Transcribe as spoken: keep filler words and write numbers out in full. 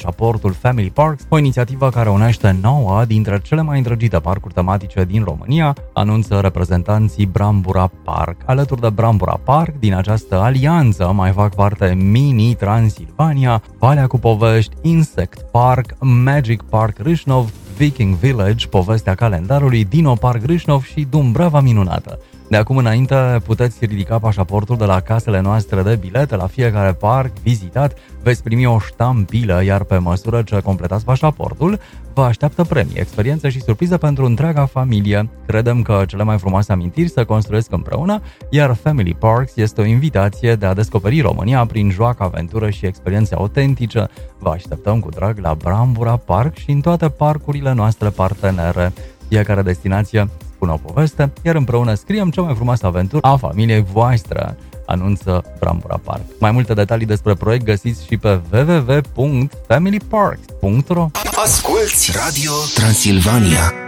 pașaportul Family Parks, o inițiativă care unește nouă dintre cele mai îndrăgite parcuri tematice din România, anunță reprezentanții Brambura Park. Alături de Brambura Park, din această alianță mai fac parte Mini Transilvania, Valea cu Povești, Insect Park, Magic Park Râșnov, Viking Village, povestea calendarului, Dino Park Râșnov și Dumbrava Minunată. De acum înainte puteți ridica pașaportul de la casele noastre de bilete. La fiecare parc vizitat veți primi o ștampilă, iar pe măsură ce completați pașaportul, vă așteaptă premii, experiențe și surprize pentru întreaga familie. Credem că cele mai frumoase amintiri se construiesc împreună, iar Family Parks este o invitație de a descoperi România prin joacă, aventură și experiențe autentice. Vă așteptăm cu drag la Brambura Park și în toate parcurile noastre partenere. Fiecare destinație spune o poveste, iar împreună scriem cea mai frumoasă aventură a familiei voastre, anunță Brambura Park. Mai multe detalii despre proiect găsiți și pe w w w punct family parks punct r o. Asculți Radio Transilvania.